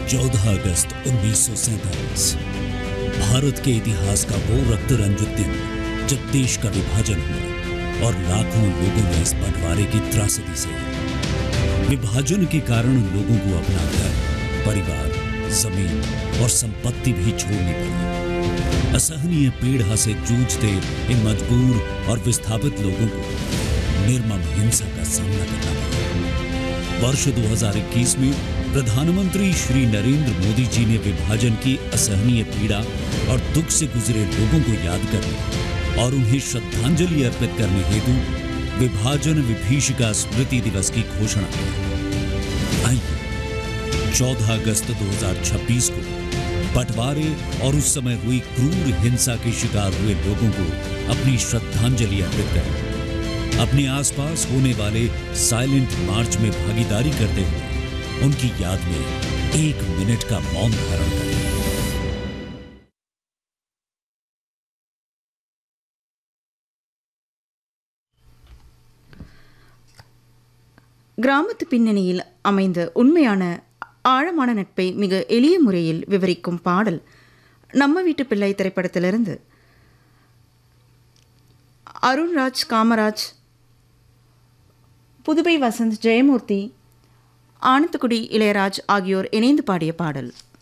14 अगस्त 1947 भारत के इतिहास का वो रक्त रंजित दिन जब देश का विभाजन हुआ और लाखों लोगों ने इस बंटवारे की त्रासदी सही। विभाजन के कारण लोगों को अपना घर, परिवार, जमीन और संपत्ति भी छोड़नी पड़ी। असहनीय पीड़ा से जूझते इन मजबूर और विस्थापित लोगों को निर्मम हिंसा का सामना करना पड़ा। वर्ष 2021 में प्रधानमंत्री श्री नरेंद्र मोदी जी ने विभाजन की असहनीय पीड़ा और दुख से गुजरे लोगों को याद करने और उन्हें श्रद्धांजलि अर्पित करने हेतु विभाजन विभीषिका स्मृति दिवस की घोषणा की। आइए 14 अगस्त 2026 को बंटवारे और उस समय हुई क्रूर हिंसा के शिकार हुए लोगों को अपनी श्रद्धांजलि अर्पित करें। अपने आसपास होने वाले साइलेंट मार्च में भागीदारी करते हुए उनकी याद में 1 मिनट का मौन धारण करें। கிராமத்து பின்னணியில் அமைந்த உண்மையான ஆழமான நட்பை மிக எளிய முறையில் விவரிக்கும் பாடல் நம்ம வீட்டு பிள்ளை திரைப்படத்திலிருந்து அருண்ராஜ், காமராஜ், புதுவை வசந்த், ஜெயமூர்த்தி, ஆனந்தகுடி, இளையராஜ் ஆகியோர் இணைந்து பாடிய பாடல்.